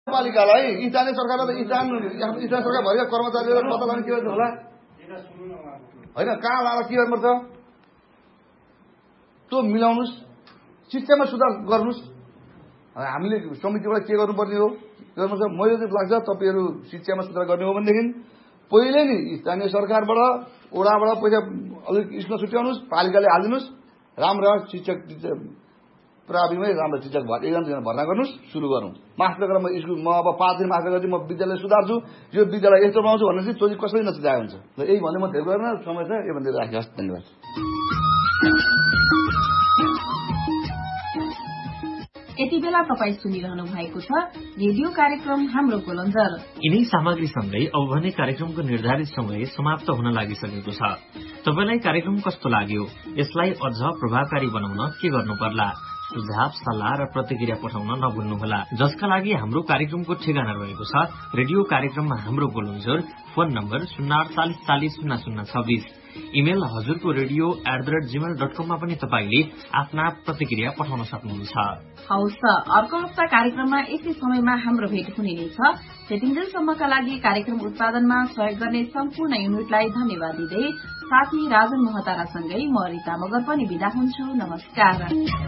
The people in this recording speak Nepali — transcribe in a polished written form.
पालिकालाई स्थानीय सरकारले त स्थानीय सरकार भएका कर्मचारीहरू पत्ता लगाउन के गर्नु होला होइन, कहाँ लाएर के गर्नुपर्छ त्यो मिलाउनुहोस्, सिस्टममा सुधार गर्नुहोस्। हामीले समितिबाट के गर्नुपर्ने हो गर्नुपर्छ। मैले चाहिँ लाग्छ तपाईँहरू शिक्षामा सुधार गर्ने हो भनेदेखि पहिले नै स्थानीय सरकारबाट ओडाबाट पैसा अलिक स्कुलमा छुट्याउनुहोस्, पालिकाले हालिदिनुहोस्, राम्रा शिक्षक प्राविमै राम्रो शिक्षक एकजना भर्ना गर्नुहोस्, सुरु गरौँ। मास्टर गरेर म स्कुल म अब 5 दिन मास्टर गर्छु, म विद्यालय सुधार्छु, यो विद्यालय यस्तो बनाउँछु भनेर चाहिँ त्यो कसरी नसुधाएको हुन्छ। यही भन्ने म धेरै गर्न समय छ, यो भन्दै राखेँ। धन्यवाद। यति बेला तपाईँ सुनिरहनु भएको छ रेडियो कार्यक्रम हाम्रो गोलन्जर। यिनै सामग्री सँगै अब भने कार्यक्रमको निर्धारित समय समाप्त हुन लागिसकेको छ। तपाईलाई कार्यक्रम कस्तो लाग्यो, यसलाई अझ प्रभावकारी बनाउन के गर्नु पर्ला? सुझाव, सल्लाह र प्रतिक्रिया पठाउन नभुल्नुहोला। जसका लागि हाम्रो कार्यक्रमको ठेगाना रहेको छ रेडियो कार्यक्रममा हाम्रो गोलन्जर, फोन नम्बर 048400026। इमेल हजुरको radio@gmail.com मा पनि तपाईले आफ्ना प्रतिक्रिया पठाउन सक्नुहुन्छ। हौस्, अर्को हप्ता कार्यक्रममा यस्तै समयमा हाम्रो भेट हुने नै छ। त्यतिन्जेलसम्मका लागि कार्यक्रम उत्पादनमा सहयोग गर्ने सम्पूर्ण युनिटलाई धन्यवाद दिँदै साथी राजन महतारासँगै म रिता मगर पनि बिदा हुन्छु। नमस्कार।